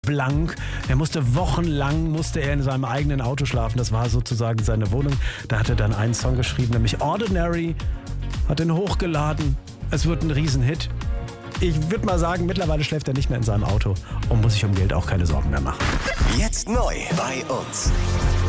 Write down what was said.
blank. Er musste wochenlang in seinem eigenen Auto schlafen. Das war sozusagen seine Wohnung. Da hat er dann einen Song geschrieben, nämlich Ordinary. Hat ihn hochgeladen. Es wird ein Riesenhit. Ich würde mal sagen, mittlerweile schläft er nicht mehr in seinem Auto und muss sich um Geld auch keine Sorgen mehr machen. Jetzt neu bei uns.